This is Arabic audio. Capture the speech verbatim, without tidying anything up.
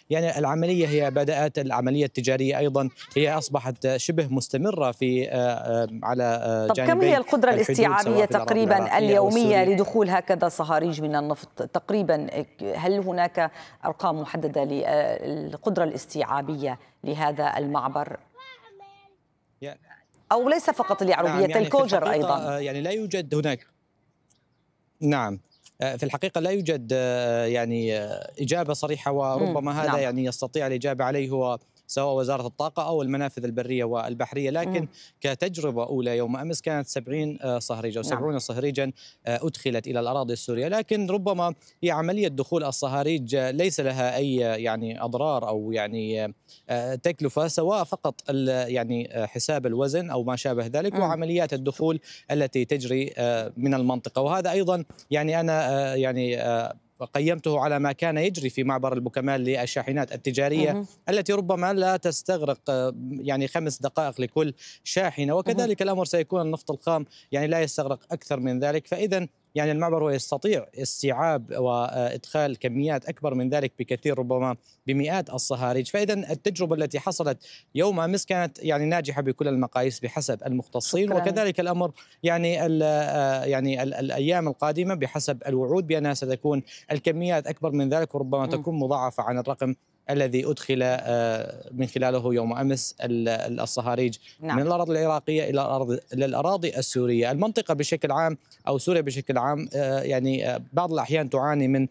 يعني العملية هي بدأت العملية التجارية أيضا هي أصبحت شبه مستمرة في آه، آه، على آه، طب كم هي جانبي القدرة الحدود سواء الاستيعابية في الأراضي تقريبا العراقية أو اليومية السورية. لدخول هكذا صهاريج من النفط تقريبا؟ هل هناك أرقام محددة للقدرة الاستيعابية لهذا المعبر، يعني أو ليس فقط اليعربية، نعم، يعني في الكوجر الحقيقة أيضا؟ آه، يعني لا يوجد هناك. نعم. آه، في الحقيقة لا يوجد آه، يعني آه، إجابة صريحة، مم. وربما هذا نعم. يعني يستطيع الإجابة عليه هو سواء وزارة الطاقة أو المنافذ البرية والبحرية، مم. لكن كتجربة أولى يوم أمس كانت سبعين آه، صهريج أو نعم. سبعون صهريجا آه، أدخلت إلى الأراضي السورية، لكن ربما هي عملية دخول الصهاريج آه، ليس لها أي آه، يعني أضرار أو يعني آه، تكلفة، سواء فقط ال- يعني آه، حساب الوزن أو ما شابه ذلك، مم. وعمليات الدخول التي تجري آه، من المنطقة. وهذا أيضا يعني أنا آه، يعني آه، قيمته على ما كان يجري في معبر البوكمال للشاحنات التجارية مم. التي ربما لا تستغرق آه، يعني خمس دقائق لكل شاحنة، مم. وكذلك الأمر سيكون النفط الخام يعني لا يستغرق أكثر من ذلك. فإذا يعني المعبر هو يستطيع استيعاب وإدخال كميات أكبر من ذلك بكثير، ربما بمئات الصهاريج. فإذا التجربة التي حصلت يوم أمس كانت يعني ناجحة بكل المقاييس بحسب المختصين، شكرا. وكذلك الأمر يعني ال يعني ال الأيام القادمة بحسب الوعود بأنها ستكون الكميات أكبر من ذلك، وربما مم. تكون مضاعفة عن الرقم الذي أدخل آه، من خلاله يوم أمس ال- الصهاريج من نعم. الأراضي العراقية إلى الأراضي إلى الأراضي السورية. المنطقة بشكل عام أو سوريا بشكل عام آه، يعني آه، بعض الأحيان تعاني من